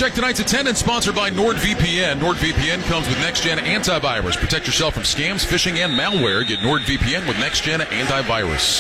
Check tonight's attendance, sponsored by NordVPN. NordVPN comes with next-gen antivirus. Protect yourself from scams, phishing, and malware. Get NordVPN with next-gen antivirus.